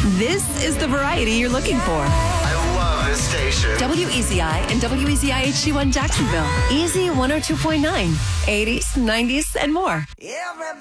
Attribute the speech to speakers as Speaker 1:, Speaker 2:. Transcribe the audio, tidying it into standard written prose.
Speaker 1: This is the variety you're looking for.
Speaker 2: I love this station.
Speaker 1: WEZI and WEZI HD1 Jacksonville. Easy 102.9. 80s, 90s, and more.
Speaker 3: Everybody